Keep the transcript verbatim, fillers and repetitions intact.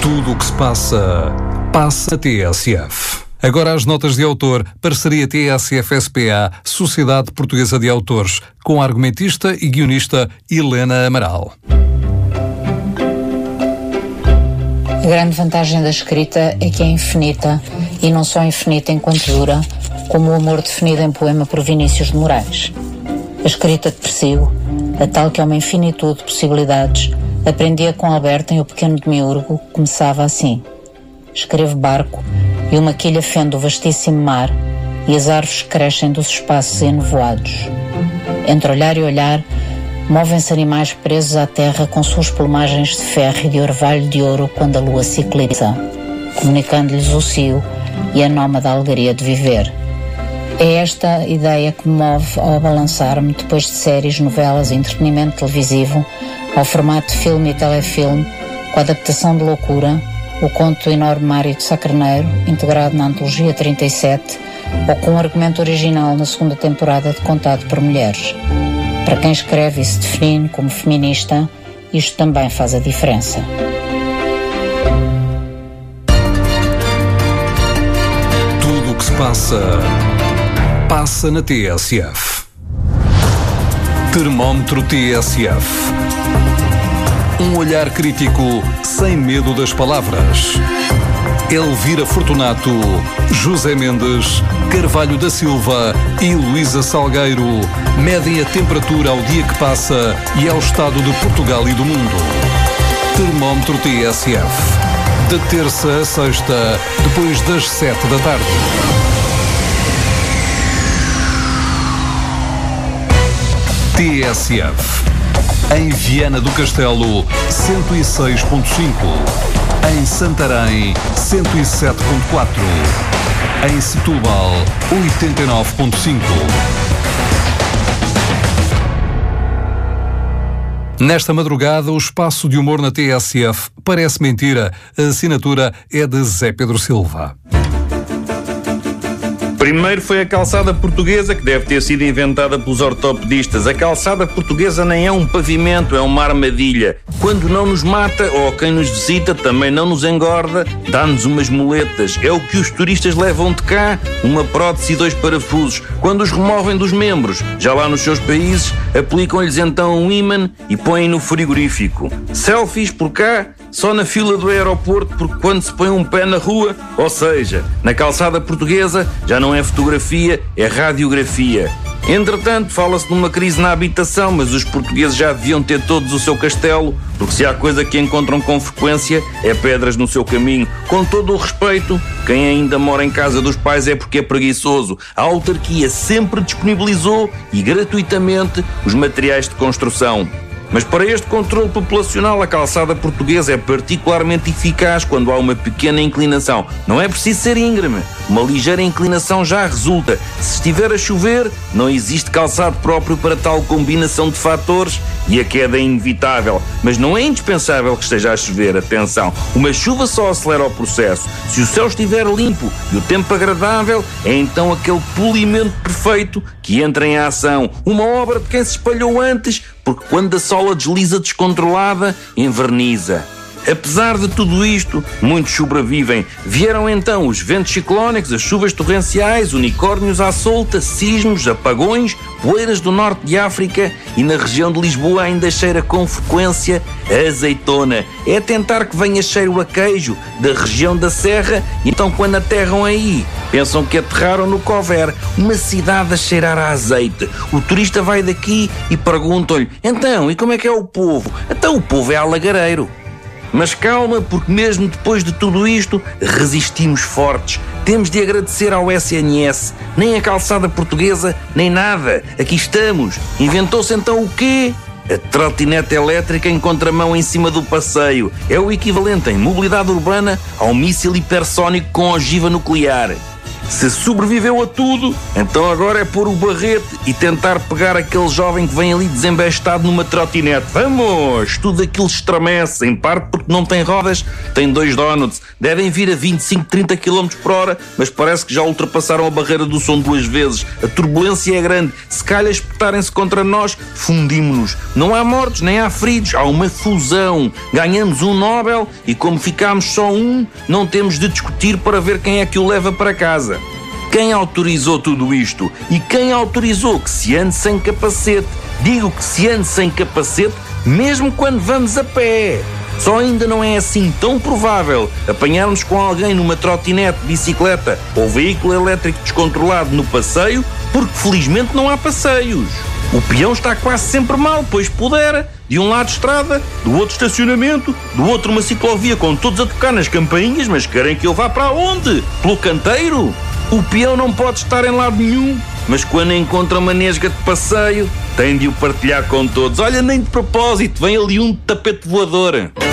Tudo o que se passa, passa na T S F. Agora as notas de autor, parceria T S F S P A, Sociedade Portuguesa de Autores, com a argumentista e guionista Helena Amaral. A grande vantagem da escrita é que é infinita, e não só infinita enquanto dura, como o amor definido em poema por Vinícius de Moraes. A escrita de Persigo, a tal que é uma infinitude de possibilidades, aprendia com Alberto em O Pequeno Demiurgo, começava assim: escrevo barco, e uma quilha fende o vastíssimo mar, e as árvores crescem dos espaços enovoados. Entre olhar e olhar, movem-se animais presos à terra com suas plumagens de ferro e de orvalho de ouro quando a lua se eclipsa, comunicando-lhes o cio e a nómada alegria de viver. É esta ideia que me move ao balançar-me depois de séries, novelas e entretenimento televisivo ao formato de filme e telefilme, com a adaptação de Loucura, o conto Enorme Mário de Sá Carneiro, integrado na Antologia trinta e sete, ou com o argumento original na segunda temporada de Contado por Mulheres. Para quem escreve e se define como feminista, isto também faz a diferença. Tudo o que se passa, passa na T S F. Termómetro T S F. Um olhar crítico sem medo das palavras. Elvira Fortunato, José Mendes, Carvalho da Silva e Luísa Salgueiro medem a temperatura ao dia que passa e ao estado de Portugal e do mundo. Termómetro T S F. De terça a sexta, depois das sete da tarde. T S F. Em Viana do Castelo, cento e seis ponto cinco. Em Santarém, cento e sete ponto quatro. Em Setúbal, oitenta e nove ponto cinco. Nesta madrugada, o espaço de humor na T S F parece mentira. A assinatura é de Zé Pedro Silva. Primeiro foi a calçada portuguesa, que deve ter sido inventada pelos ortopedistas. A calçada portuguesa nem é um pavimento, é uma armadilha. Quando não nos mata, ou quem nos visita também não nos engorda, dá-nos umas muletas. É o que os turistas levam de cá, uma prótese e dois parafusos. Quando os removem dos membros, já lá nos seus países, aplicam-lhes então um ímã e põem no frigorífico. Selfies por cá, só na fila do aeroporto, porque quando se põe um pé na rua, ou seja, na calçada portuguesa, já não é fotografia, é radiografia. Entretanto, fala-se de uma crise na habitação, mas os portugueses já deviam ter todos o seu castelo, porque se há coisa que encontram com frequência é pedras no seu caminho. Com todo o respeito, quem ainda mora em casa dos pais é porque é preguiçoso. A autarquia sempre disponibilizou e gratuitamente os materiais de construção. Mas para este controle populacional, a calçada portuguesa é particularmente eficaz quando há uma pequena inclinação. Não é preciso ser íngreme. Uma ligeira inclinação já resulta. Se estiver a chover, não existe calçado próprio para tal combinação de fatores e a queda é inevitável. Mas não é indispensável que esteja a chover. Atenção, uma chuva só acelera o processo. Se o céu estiver limpo e o tempo agradável, é então aquele polimento perfeito que entra em ação. Uma obra de quem se espalhou antes, porque quando a sola desliza descontrolada, enverniza. Apesar de tudo isto, muitos sobrevivem. Vieram então os ventos ciclónicos, as chuvas torrenciais, unicórnios à solta, sismos, apagões, poeiras do norte de África e na região de Lisboa ainda cheira com frequência a azeitona. É tentar que venha cheiro a queijo da região da Serra e então quando aterram aí, pensam que aterraram no Cover, uma cidade a cheirar a azeite. O turista vai daqui e perguntam-lhe: então, e como é que é o povo? Então o povo é alagareiro. Mas calma, porque mesmo depois de tudo isto, resistimos fortes. Temos de agradecer ao S N S. Nem a calçada portuguesa, nem nada. Aqui estamos. Inventou-se então o quê? A trotinete elétrica em contramão em cima do passeio. É o equivalente em mobilidade urbana ao míssil hipersónico com ogiva nuclear. Se sobreviveu a tudo, então agora é pôr o barrete e tentar pegar aquele jovem que vem ali desembestado numa trotinete. Vamos! Tudo aquilo estremece, em parte porque não tem rodas, tem dois donuts. Devem vir a vinte e cinco, trinta quilómetros por hora, mas parece que já ultrapassaram a barreira do som duas vezes. A turbulência é grande. Se calhar espetarem-se contra nós, fundimos-nos. Não há mortos, nem há feridos. Há uma fusão. Ganhamos um Nobel e como ficámos só um, não temos de discutir para ver quem é que o leva para casa. Quem autorizou tudo isto? E quem autorizou que se ande sem capacete? Digo que se ande sem capacete mesmo quando vamos a pé. Só ainda não é assim tão provável apanharmos com alguém numa trotinete, bicicleta ou veículo elétrico descontrolado no passeio, porque felizmente não há passeios. O peão está quase sempre mal, pois pudera. De um lado estrada, do outro estacionamento, do outro uma ciclovia com todos a tocar nas campainhas, mas querem que eu vá para onde? Pelo canteiro? O peão não pode estar em lado nenhum, mas quando encontra uma nesga de passeio, tem de o partilhar com todos. Olha, nem de propósito, vem ali um tapete voador.